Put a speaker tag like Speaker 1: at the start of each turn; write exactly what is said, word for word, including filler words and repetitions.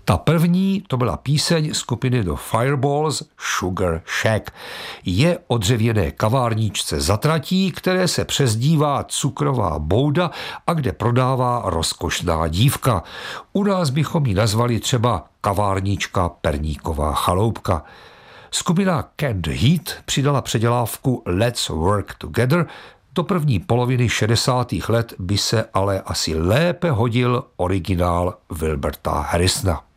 Speaker 1: Ta první to byla píseň skupiny The Fireballs Sugar Shack. Je o dřevěné kavárničce za tratí, které se přezdívá Cukrová bouda a kde prodává rozkošná dívka. U nás bychom ji nazvali třeba kavárnička Perníková chaloupka. Skupina Canned Heat přidala předělávku Let's Work Together. Do první poloviny šedesátých let by se ale asi lépe hodil originál Wilberta Harrisona.